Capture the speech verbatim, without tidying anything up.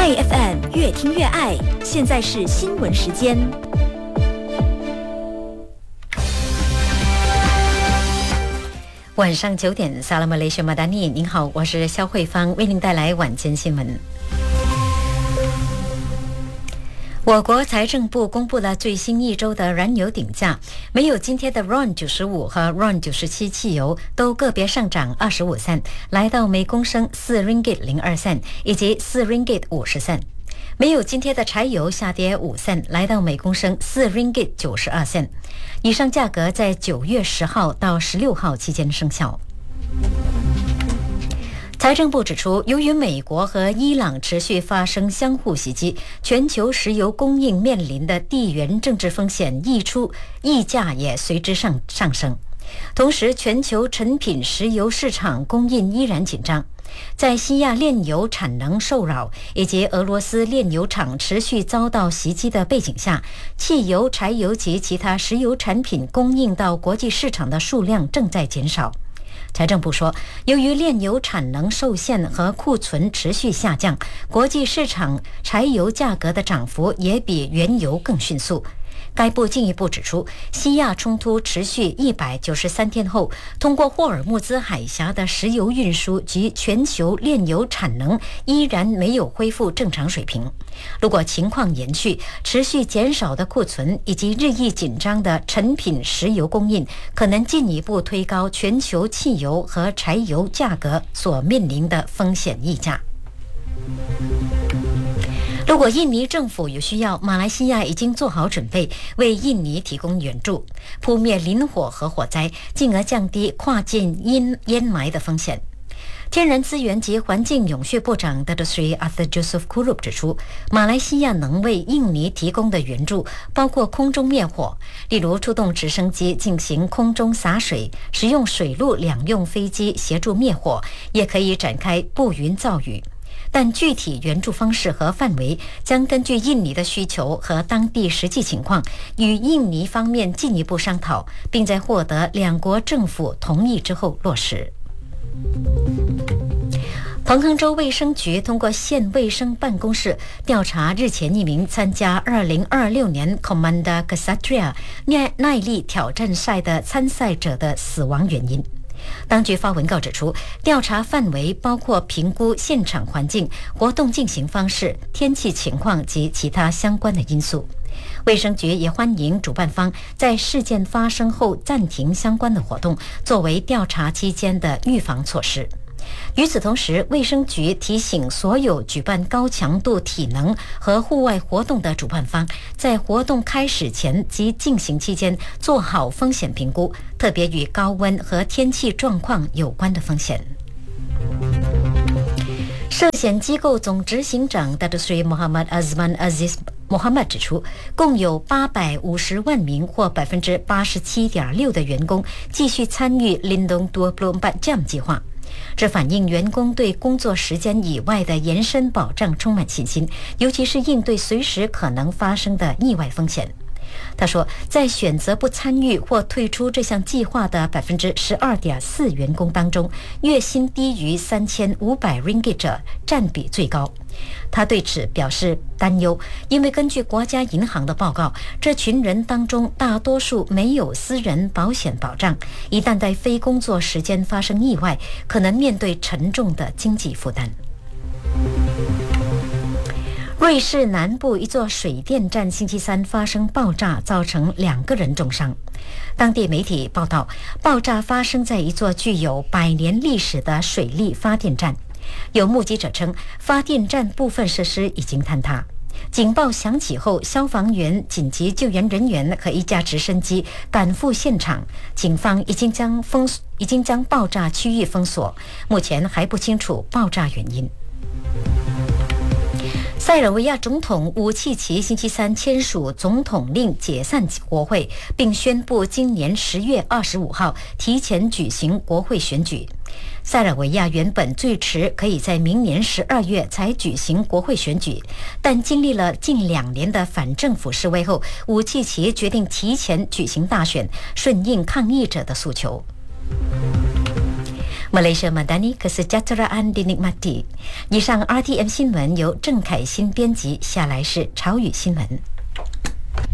爱 F M 越听越爱，现在是新闻时间。 晚上九点，萨拉马雷什马达尼，您好，我是肖慧芳，为您带来晚间新闻。我国财政部公布了最新一周的燃油顶价，没有津贴的 R O N 九十五和 R O N 九十七汽油都个别上涨二十五 cent， 来到每公升四 ringgit 零二 cent 以及四 ringgit 五十 cent。没有津贴的柴油下跌五 cent， 来到每公升四 ringgit 九十二 cent。以上价格在九月十号到十六号期间生效。财政部指出，由于美国和伊朗持续发生相互袭击，全球石油供应面临的地缘政治风险溢出，溢价也随之上上升。同时，全球成品石油市场供应依然紧张。在西亚炼油产能受扰以及俄罗斯炼油厂持续遭到袭击的背景下，汽油、柴油及其他石油产品供应到国际市场的数量正在减少。财政部说，由于炼油产能受限和库存持续下降，国际市场柴油价格的涨幅也比原油更迅速。该部进一步指出，西亚冲突持续一百九十三天后，通过霍尔木兹海峡的石油运输及全球炼油产能依然没有恢复正常水平。如果情况延续，持续减少的库存以及日益紧张的成品石油供应，可能进一步推高全球汽油和柴油价格所面临的风险溢价。如果印尼政府有需要，马来西亚已经做好准备，为印尼提供援助，扑灭林火和火灾，进而降低跨境烟烟霾的风险。天然资源及环境永续部长 Datuk Seri Arthur Joseph Kurup 指出，马来西亚能为印尼提供的援助包括空中灭火，例如出动直升机进行空中洒水，使用水陆两用飞机协助灭火，也可以展开布云造雨。但具体援助方式和范围将根据印尼的需求和当地实际情况，与印尼方面进一步商讨，并在获得两国政府同意之后落实。彭亨州卫生局通过县卫生办公室调查日前一名参加二零二六年 Commander Ksatria 耐力挑战赛的参赛者的死亡原因。当局发文告指出，调查范围包括评估现场环境、活动进行方式、天气情况及其他相关的因素。卫生局也欢迎主办方在事件发生后暂停相关的活动，作为调查期间的预防措施。与此同时，卫生局提醒所有举办高强度体能和户外活动的主办方，在活动开始前及进行期间做好风险评估，特别与高温和天气状况有关的风险。涉险机构总执行长 Datuk Seri Muhammad Azman Aziz Muhammad 指出，共有八百五十万名或 百分之八十七点六 的员工继续参与 Lindung 二十四 Jam 计划。这反映员工对工作时间以外的延伸保障充满信心，尤其是应对随时可能发生的意外风险。他说，在选择不参与或退出这项计划的 百分之十二点四 员工当中，月薪低于三千五百 ringgit 者占比最高。他对此表示担忧，因为根据国家银行的报告，这群人当中大多数没有私人保险保障，一旦在非工作时间发生意外，可能面对沉重的经济负担。瑞士南部一座水电站星期三发生爆炸，造成两个人重伤。当地媒体报道，爆炸发生在一座具有百年历史的水力发电站。有目击者称，发电站部分设施已经坍塌。警报响起后，消防员、紧急救援人员和一架直升机赶赴现场。警方已经将封已经将爆炸区域封锁，目前还不清楚爆炸原因。塞尔维亚总统武契奇星期三签署总统令解散国会，并宣布今年十月二十五号提前举行国会选举。塞尔维亚原本最迟可以在明年十二月才举行国会选举，但经历了近两年的反政府示威后，武契奇决定提前举行大选，顺应抗议者的诉求。 Malaysia Madani Kesejahteraan dinikmati。以上 R T M 新闻由郑凯欣编辑，下来是潮语新闻。